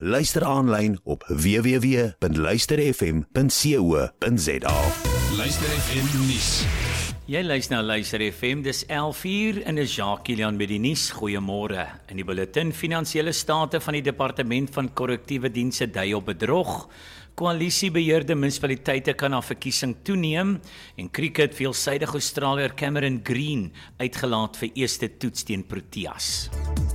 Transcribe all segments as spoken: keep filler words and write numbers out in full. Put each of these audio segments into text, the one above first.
Luister aanlyn op w w w punt luister f m punt co punt z a. Luister F M nuus. Jy luister na Luister F M, dis elf uur en dis Jacques Kilian met die nuus. Goeiemôre. In die bulletin finansiële state van die Departement van Korrektiewe Dienste dui op bedrog. Koalisiebeheerde munisipaliteite kan na verkiesing toeneem en cricket veelsidige Australiër Cameron Green uitgelaat vir eerste toets teen Proteas.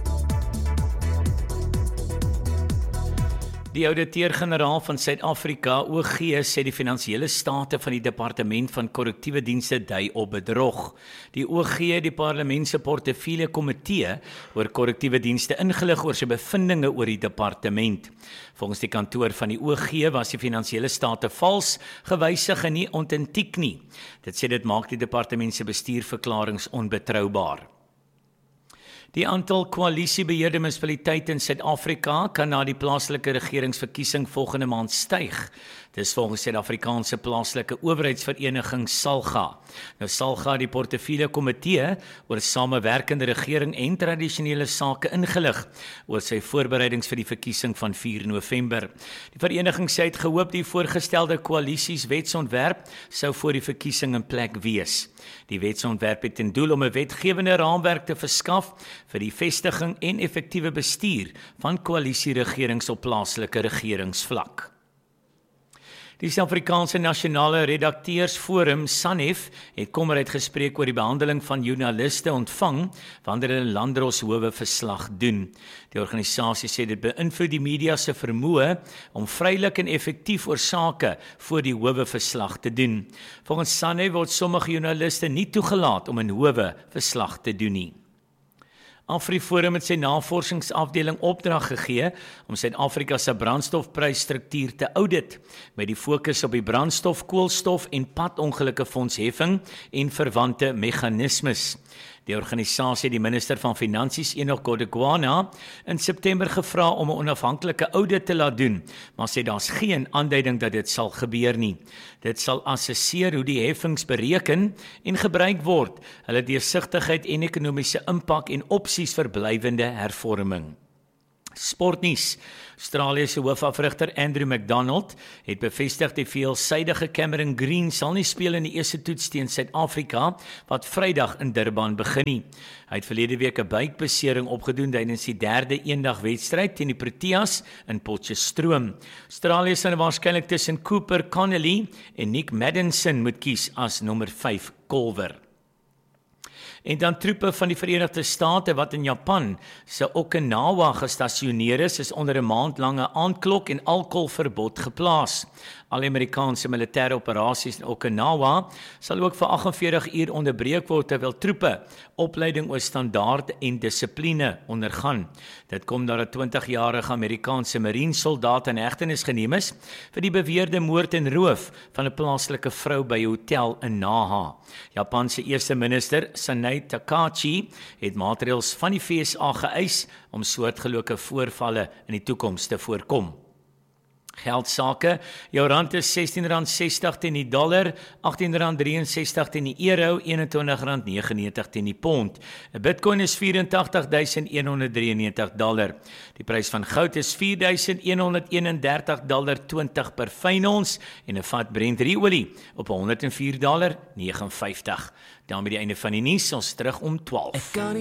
Die ouditeur-generaal van Suid-Afrika, O G, sê die finansiële state van die Departement van Korrektiewe Dienste dui op bedrog. Die O G, die parlement se portefeulje komitee oor korrektiewe dienste ingelig oor sy bevindinge oor die departement. Volgens die kantoor van die O G was die finansiële state vals, gewysig en nie autentiek nie. Dit sê dit maak die departement se bestuurverklaringe onbetroubaar. Die aantal koalisiebeheerde munisipaliteite in Suid-Afrika kan na die plaaslike regeringsverkiesing volgende maand styg. Dis volgens Suid-Afrikaanse plaaslike owerheidsvereniging SALGA. Nou SALGA die portefeulje komitee oor samewerkende regering en tradisionele sake ingelig oor sy voorbereidings vir die verkiesing van vier November. Die vereniging sê het gehoop die voorgestelde koalisies wetsontwerp sou voor die verkiesing in plek wees. Die wetsontwerp het ten doel om 'n wetgewende raamwerk te verskaf vir die vestiging en effektiewe bestuur van koalisieregerings op plaaslike regeringsvlak. Die Suid-Afrikaanse Nasionale Redakteursforum, SANEF, het kommer uitgespreek oor die behandeling van joernaliste ontvang wanneer hulle landdroshowe verslag doen. Die organisasie sê dit beïnvloed die media se vermoë om vrylik en effektief oor sake voor die howe verslag te doen. Volgens SANEF word sommige joernaliste nie toegelaat om in howe verslag te doen nie. AfriForum het sy navorsingsafdeling opdrag gegee om Suid-Afrika se brandstofprysstruktuur te audit met die fokus op die brandstof, koolstof en padongelukkefondsheffing en verwante meganismes. Die organisasie, die minister van Finansies Enoch Godongwana, in September gevra om 'n onafhanklike audit te laat doen, maar sê daar's geen aanduiding dat dit sal gebeur nie. Dit sal assesseer hoe die heffings bereken en gebruik word, hulle deursigtigheid en ekonomiese impak en opsies vir blywende hervorming. Sportnuus. Australië se hoofafrigter Andrew McDonald het bevestig die veelsidige Cameron Green sal nie speel in die eerste toets teen Suid-Afrika wat Vrydag in Durban begin nie. Hy het verlede week 'n buikbesering opgedoen tydens die derde eendagwedstryd teen die Proteas in Potchefstroom. Australië sal waarskynlik tussen Cooper Connolly en Nick Maddinson moet kies as nommer vyf kolwer. En dan troepe van die Verenigde State wat in Japan se Okinawa gestasioneer is, is onder 'n maandlange aandklok en alkoholverbod geplaas. Al Amerikaanse militêre operasies in Okinawa sal ook vir agt en veertig uur onderbreek word terwyl troepe opleiding oor standaarde en dissipline ondergaan. Dit kom nadat 'n twintig-jarige Amerikaanse marinesoldaat in hegtenis geneem is vir die beweerde moord en roof van 'n plaaslike vrou by 'n hotel in Naha. Japan se eerste minister, Sanai Takachi, het maatreëls van die V S A geëis om soortgelyke voorvalle in die toekoms te voorkom. Geldsake, jou rand is sestien rand sestig teen die dollar, agttien rand ses drie ses teen die euro, eenentwintig rand negentig nege teen die pond. 'n Bitcoin is vyf agt duisend een honderd drie en negentig dollar. Die prys van goud is vier duisend een honderd eenendertig dollar twintig per fyn ons en 'n vat Brent olie op honderd en vier dollar negenenvyftig. Daarmee die einde van die nuus, ons terug om twaalf.